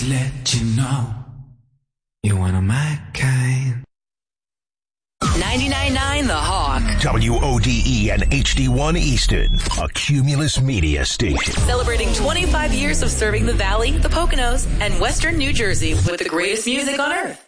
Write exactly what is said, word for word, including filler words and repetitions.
let you know you're one of my kind. ninety-nine point nine The Hawk. W O D E and H D one Easton, a Cumulus media station. Celebrating twenty-five years of serving the Valley, the Poconos, and Western New Jersey with the greatest music on earth.